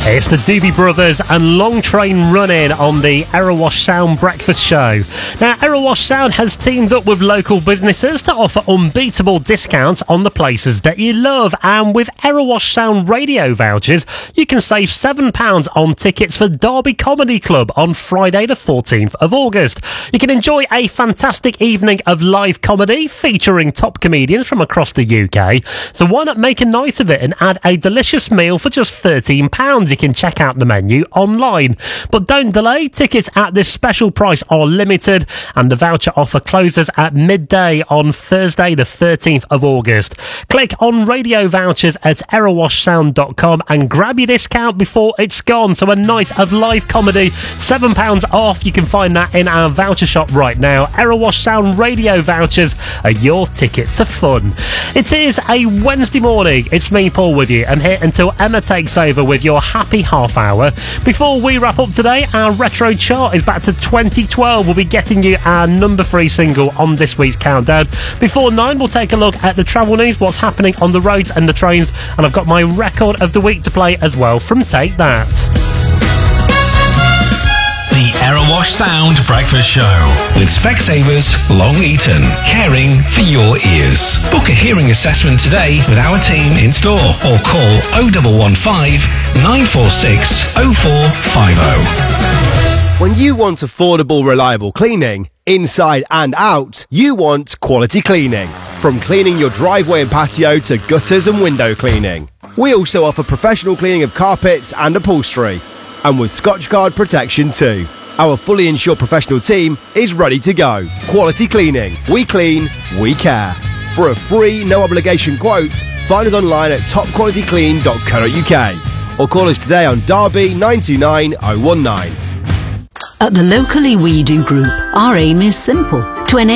It's the Doobie Brothers and Long Train Running on the Erewash Sound Breakfast Show. Now, Erewash Sound has teamed up with local businesses to offer unbeatable discounts on the places that you love. And with Erewash Sound radio vouchers, you can save £7 on tickets for Derby Comedy Club on Friday the 14th of August. You can enjoy a fantastic evening of live comedy featuring top comedians from across the UK. So why not make a night of it and add a delicious meal for just £13? You can check out the menu online. But don't delay, tickets at this special price are limited and the voucher offer closes at midday on Thursday the 13th of August. Click on radio vouchers at erewashsound.com and grab your discount before it's gone. So a night of live comedy, £7 off. You can find that in our voucher shop right now. Erewash Sound radio vouchers are your ticket to fun. It is a Wednesday morning. It's me, Paul, with you. I'm here until Emma takes over with your happy half hour. Before we wrap up today, our retro chart is back to 2012. We'll be getting you our number 3 single on this week's countdown. Before 9, we'll take a look at the travel news, what's happening on the roads and the trains, and I've got my record of the week to play as well from Take That. The Erewash Sound Breakfast Show with Specsavers Long Eaton, caring for your ears. Book a hearing assessment today with our team in store or call 0115 946 0450. When you want affordable, reliable cleaning, inside and out, you want Quality Cleaning. From cleaning your driveway and patio to gutters and window cleaning. We also offer professional cleaning of carpets and upholstery. And with Scotchgard protection too. Our fully insured professional team is ready to go. Quality Cleaning. We clean, we care. For a free, no obligation quote, find us online at topqualityclean.co.uk or call us today on Derby 929 019. At the Locally We Do Group, our aim is simple.